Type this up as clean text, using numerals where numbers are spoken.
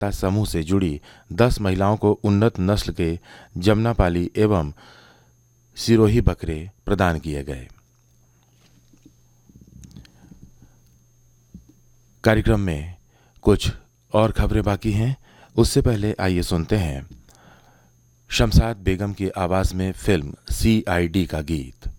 अधिवक्ता समूह से जुड़ी 10 महिलाओं को उन्नत नस्ल के जमनापाली एवं सिरोही बकरे प्रदान किए गए। कार्यक्रम में कुछ और खबरें बाकी हैं, उससे पहले आइए सुनते हैं शमशाद बेगम की आवाज में फिल्म CID का गीत।